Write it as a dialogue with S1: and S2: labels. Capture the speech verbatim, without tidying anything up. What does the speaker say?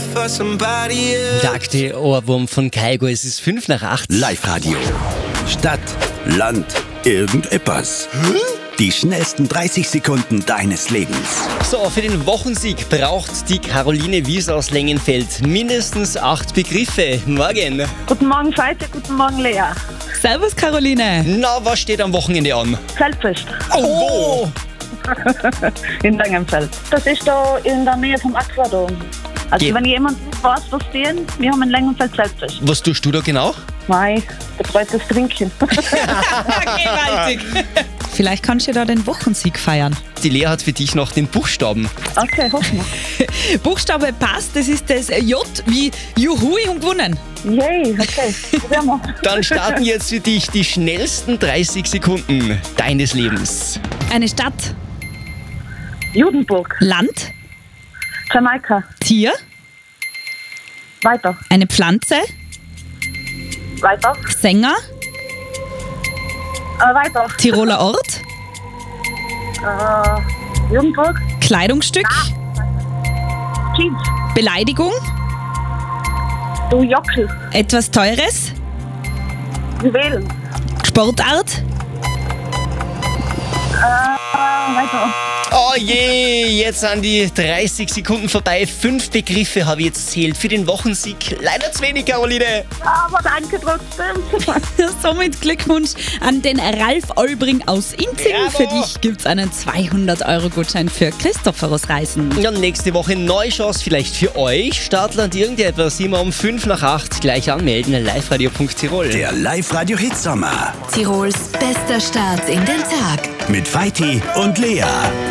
S1: for somebody else.
S2: Sagte Ohrwurm von Kaigo, es ist fünf nach acht.
S3: Live-Radio. Stadt, Land, irgendetwas. Die schnellsten dreißig Sekunden deines Lebens.
S2: So, für den Wochensieg braucht die Caroline Wies aus Lengenfeld mindestens acht Begriffe. Morgen.
S4: Guten Morgen, Feite, guten Morgen, Lea.
S5: Servus, Caroline.
S2: Na, was steht am Wochenende an?
S4: Feldfest
S2: Oh, wo?
S4: in Langenfeld. Das ist da in der Nähe vom Aquadom. Also
S2: Ge-
S4: wenn jemand nicht weiß, was stehen, wir haben in Langenfeld Feldfest.
S2: Was tust du da genau?
S4: Nein, betreutes Trinken.
S5: Gewaltig. Vielleicht kannst du da den Wochensieg feiern.
S2: Die Lea hat für dich noch den Buchstaben.
S4: Okay, hoffen wir.
S5: Buchstabe passt, das ist das J wie Juhui und gewonnen.
S4: Yay, okay. Probieren wir.
S2: Dann starten jetzt für dich die schnellsten dreißig Sekunden deines Lebens.
S5: Eine Stadt,
S4: Judenburg,
S5: Land,
S4: Jamaika,
S5: Tier,
S4: weiter,
S5: eine Pflanze,
S4: weiter,
S5: Sänger,
S4: äh, weiter,
S5: Tiroler Ort,
S4: äh, Judenburg,
S5: Kleidungsstück,
S4: Jeans,
S5: Beleidigung,
S4: du Jockel,
S5: etwas Teures,
S4: Juwelen,
S5: Sportart,
S4: äh, weiter,
S2: Oh je, jetzt sind die dreißig Sekunden vorbei. Fünf Begriffe habe ich jetzt zählt für den Wochensieg. Leider zu wenig, Caroline.
S4: aber danke trotzdem.
S5: Somit Glückwunsch an den Ralf Olbring aus Inzing.
S2: Bravo.
S5: Für dich gibt es einen zweihundert Euro Gutschein für Christophorus Reisen.
S2: Ja, nächste Woche neue Chance vielleicht für euch. Startland irgendetwas immer um fünf nach acht. Gleich anmelden, liveradio punkt tirol.
S3: Der Live-Radio Hitsommer.
S6: Tirols bester Start in den Tag.
S3: Mit Feiti und Lea.